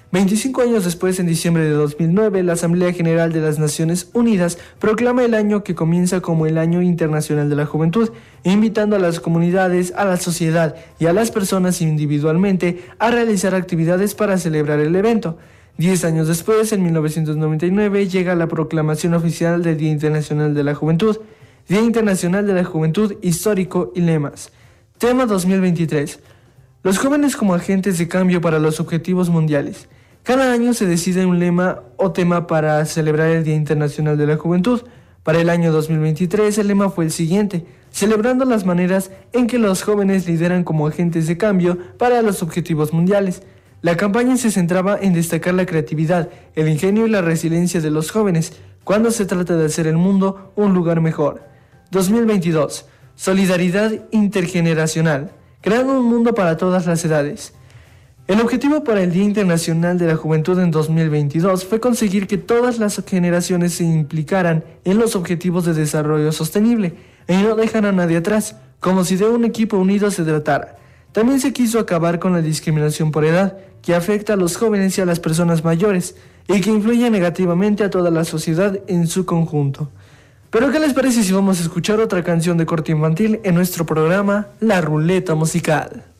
25 años después, en diciembre de 2009, la Asamblea General de las Naciones Unidas proclama el año que comienza como el Año Internacional de la Juventud, invitando a las comunidades, a la sociedad y a las personas individualmente a realizar actividades para celebrar el evento. 10 años después, en 1999, llega la proclamación oficial del Día Internacional de la Juventud, Día Internacional de la Juventud Histórico y lemas. Tema 2023. Los jóvenes como agentes de cambio para los objetivos mundiales. Cada año se decide un lema o tema para celebrar el Día Internacional de la Juventud. Para el año 2023 el lema fue el siguiente: celebrando las maneras en que los jóvenes lideran como agentes de cambio para los objetivos mundiales. La campaña se centraba en destacar la creatividad, el ingenio y la resiliencia de los jóvenes cuando se trata de hacer el mundo un lugar mejor. 2022. Solidaridad intergeneracional, creando un mundo para todas las edades. El objetivo para el Día Internacional de la Juventud en 2022 fue conseguir que todas las generaciones se implicaran en los objetivos de desarrollo sostenible y no dejar a nadie atrás, como si de un equipo unido se tratara. También se quiso acabar con la discriminación por edad, que afecta a los jóvenes y a las personas mayores, y que influye negativamente a toda la sociedad en su conjunto. Pero ¿qué les parece si vamos a escuchar otra canción de corte infantil en nuestro programa La Ruleta Musical?